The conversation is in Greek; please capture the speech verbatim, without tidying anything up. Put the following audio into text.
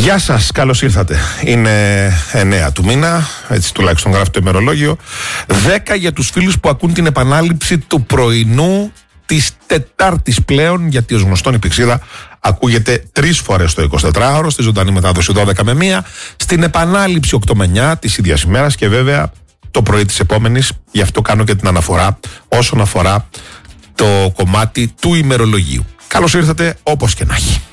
Γεια σας, καλώς ήρθατε. Είναι εννέα του μήνα, έτσι τουλάχιστον γράφει το ημερολόγιο. δέκα για τους φίλους που ακούν την επανάληψη του πρωινού της Τετάρτης πλέον, γιατί ως γνωστόν η Πηξίδα ακούγεται τρεις φορές το εικοσιτετράωρο, στη ζωντανή μετάδοση δώδεκα με μία, στην επανάληψη οκτώ με εννιά της ίδιας ημέρας και βέβαια το πρωί της επόμενης. Γι' αυτό κάνω και την αναφορά όσον αφορά το κομμάτι του ημερολογίου. Καλώς ήρθατε όπως και να έχει.